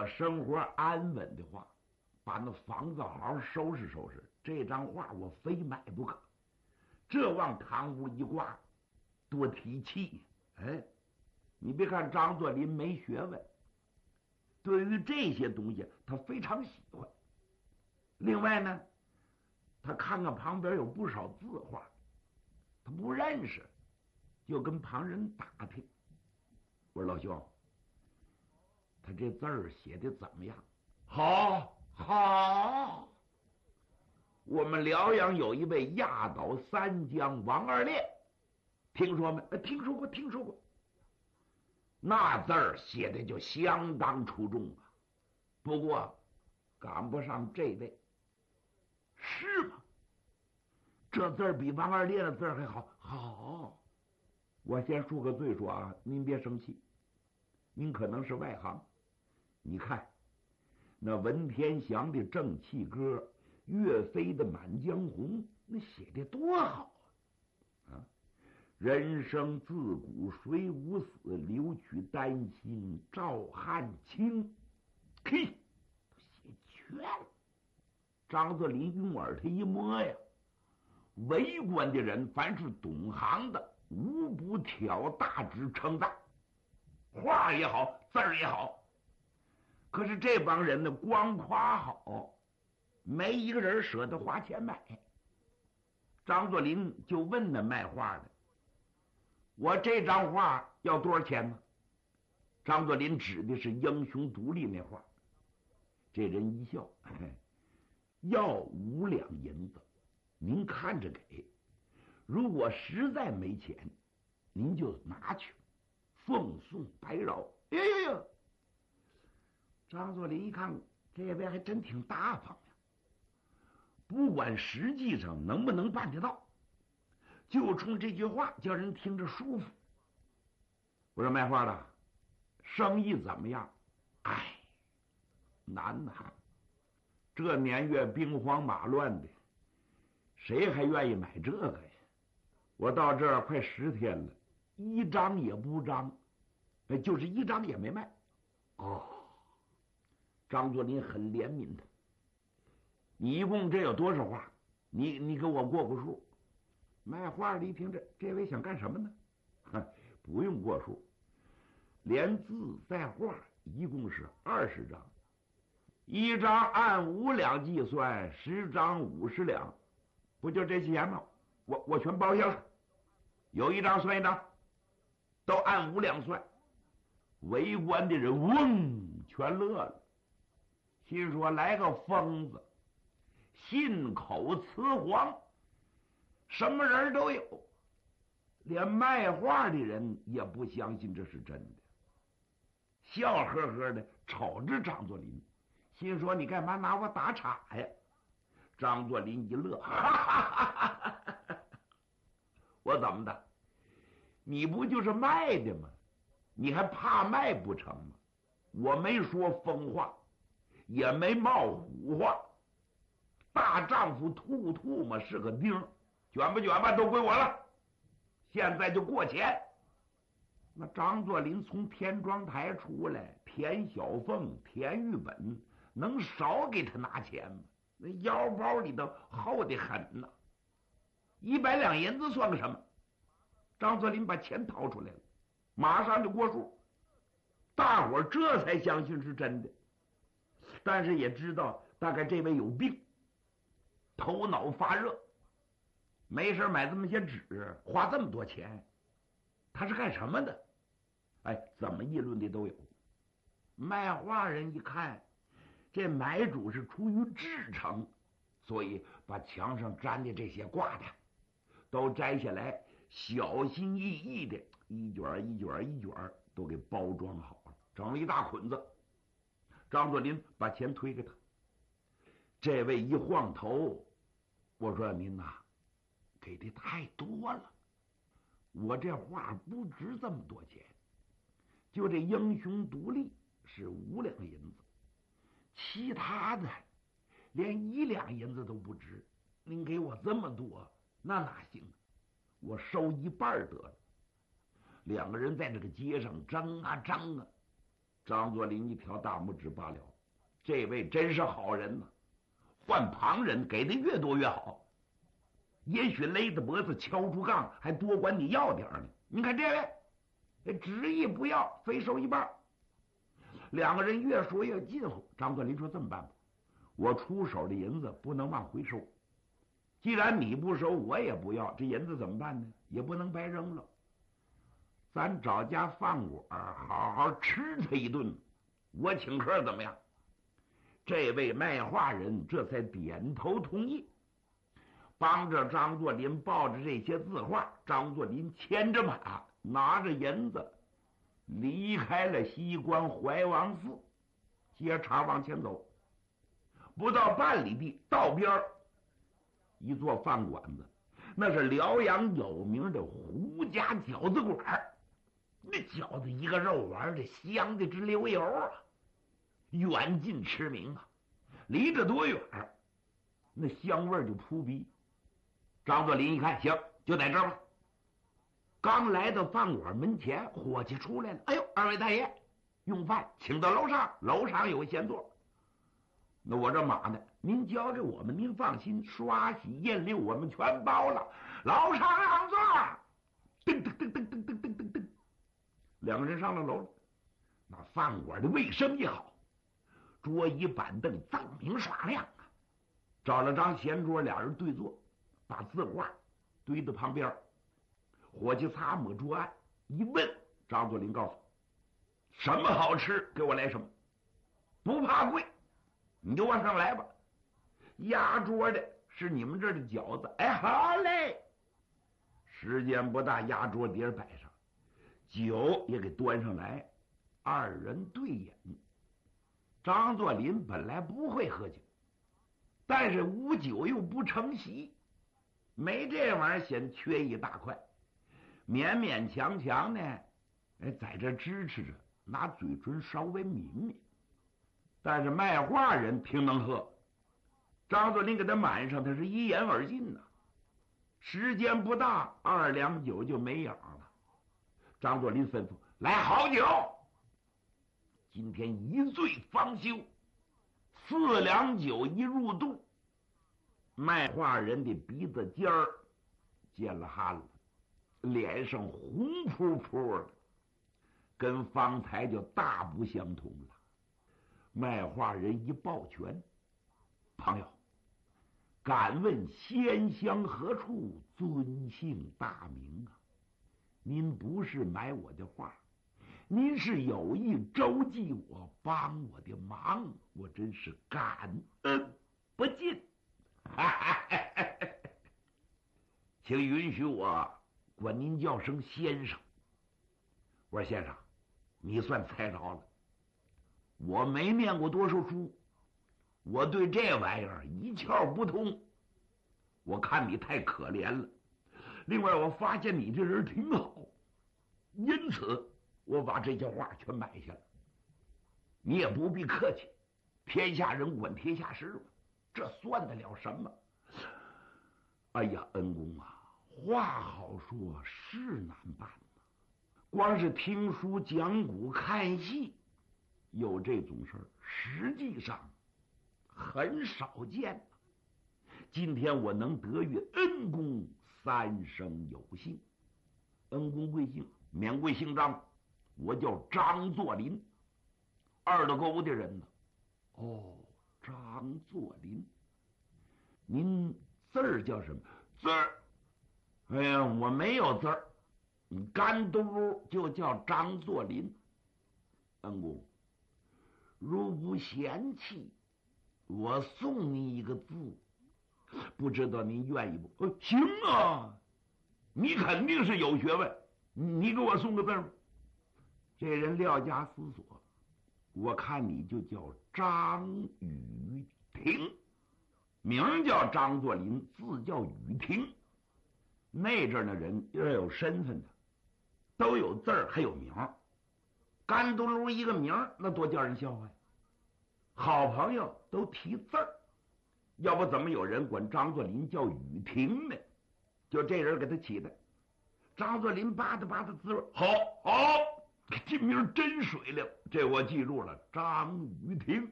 我生活安稳的话，把那房子好好收拾收拾，这张画我非买不可。这往堂屋一挂，多提气！哎，你别看张作霖没学问，对于这些东西他非常喜欢。另外呢，他看看旁边有不少字画，他不认识，就跟旁人打听。我说老兄，他这字儿写的怎么样？好，好。我们辽阳有一位压倒三江王二烈，听说没？听说过，听说过。那字儿写的就相当出众啊，不过赶不上这位。是吗？这字儿比王二烈的字儿还好。好，我先恕个罪说啊，您别生气，您可能是外行。你看那文天祥的《正气歌》，岳飞的《满江红》，那写的多好啊！人生自古谁无死，留取丹心照汗青。嘿，都写全了。张作霖用耳他一摸呀，围观的人凡是懂行的，无不挑大指称赞，画也好，字儿也好。可是这帮人呢，光夸好，没一个人舍得花钱买。张作霖就问那卖画的：“我这张画要多少钱呢？”张作霖指的是英雄独立那画。这人一笑：“要5两银子，您看着给。如果实在没钱，您就拿去，奉送白饶。”哎呦呦！张作霖一看，这位还真挺大方呀，不管实际上能不能办得到，就冲这句话叫人听着舒服。我说卖画的生意怎么样？哎，难呐，这年月兵荒马乱的，谁还愿意买这个呀？我到这儿快10天了，一张也不张，就是一张也没卖。哦，张作霖很怜悯他，你一共这有多少画？你给我过过数。卖画的一听这位想干什么呢？不用过数，连字带画一共是20张，一张按5两计算，10张50两，不就这些钱吗？我全包下了，有一张算一张，都按5两算。围观的人嗡全乐了，心说来个疯子，信口雌黄，什么人都有，连卖画的人也不相信这是真的，笑呵呵的瞅着张作霖，心说你干嘛拿我打岔呀？张作霖一乐，哈哈哈哈，我怎么的？你不就是卖的吗？你还怕卖不成吗？我没说疯话，也没冒虎话，大丈夫吐吐嘛是个钉，卷不卷吧都归我了，现在就过钱。那张作霖从田庄台出来，田小凤、田玉本能少给他拿钱吗？那腰包里头厚得很呐，100两银子算个什么？张作霖把钱掏出来了，马上就过数，大伙儿这才相信是真的，但是也知道大概这位有病，头脑发热，没事买这么些纸，花这么多钱，他是干什么的？哎，怎么议论的都有。卖画人一看，这买主是出于至诚，所以把墙上粘的这些挂的都摘下来，小心翼翼的一卷一卷一卷都给包装好了，整了一大捆子。张作霖把钱推给他，这位一晃头，我说您呐，给的太多了，我这画不值这么多钱，就这英雄独立是5两银子，其他的连1两银子都不值，您给我这么多，那哪行？我收一半得了。2个人在这个街上争啊争啊， 张作霖一挑大拇指罢了，这位真是好人呐！换旁人给的越多越好，也许勒着脖子敲出杠，还多管你要点呢。你看这位，执意不要，非收一半。两个人越说越近乎。张作霖说：“这么办吧，我出手的银子不能往回收。既然你不收，我也不要，这银子怎么办呢？也不能白扔了。咱找家饭馆好好吃他一顿，我请客怎么样？”这位卖画人这才点头同意，帮着张作霖抱着这些字画。张作霖牵着马，拿着银子，离开了西关怀王寺，接茬往前走。不到半里地，道边一座饭馆子，那是辽阳有名的胡家饺子馆。那饺子一个肉丸的香的直流油啊，远近驰名啊。离着多远，那香味就扑鼻。张作霖一看，行，就在这儿吧。刚来到饭馆门前，伙计出来了：“哎呦，二位大爷，用饭请到楼上，楼上有闲座。那我这马呢，您交给我们，您放心，刷洗验溜我们全包了。楼上让座。”噔噔噔噔噔噔噔噔噔，两个人上了楼了。那饭馆的卫生也好，桌椅板凳锃明耍亮啊。找了张闲桌，俩人对坐，把字画堆在旁边。伙计擦抹桌案，一问，张作霖告诉：“什么好吃，给我来什么，不怕贵，你就往上来吧。压桌的是你们这儿的饺子。”哎，好嘞。时间不大，压桌碟摆上，酒也给端上来。二人对饮。张作霖本来不会喝酒，但是无酒又不成席，没这玩意儿显缺一大块，勉勉强强呢，在这支持着，拿嘴唇稍微抿抿。但是卖画人挺能喝，张作霖给他满上，他是一言而尽呐。时间不大，2两酒就没影了。张作霖吩咐：“来好酒。今天一醉方休，4两酒一入肚。”卖画人的鼻子尖儿见了汗了，脸上红扑扑的，跟方才就大不相同了。卖画人一抱拳：“朋友，敢问仙乡何处，尊姓大名啊？您不是买我的画，您是有意周济我，帮我的忙，我真是感恩不尽。请允许我管您叫声先生。”我说：“先生，你算猜着了，我没念过多少书，我对这玩意儿一窍不通。我看你太可怜了，另外我发现你这人挺好，因此我把这些画全买下了。你也不必客气，天下人管天下事嘛，这算得了什么？哎呀，恩公啊，话好说，事难办呐。光是听书讲古看戏有这种事儿，实际上很少见。今天我能得遇恩公，3生有幸。恩公贵姓？免贵姓张，我叫张作霖，二大沟的人呢。哦，张作霖，您字儿叫什么？字儿？哎呀，我没有字儿，你干嘟就叫张作霖。恩公，如不嫌弃，我送你一个字，不知道您愿意不？行啊，你肯定是有学问，你给我送个字吧。这人料加思索，我看你就叫张雨婷，名叫张作霖，字叫雨婷。那阵的人要有身份的，都有字儿还有名儿，干嘟噜一个名儿，那多叫人笑话呀。好朋友都提字儿，要不怎么有人管张作霖叫雨婷呢？就这人给他起的。张作霖吧嗒吧嗒滋味，好， 这名真水灵，这我记住了，张雨婷。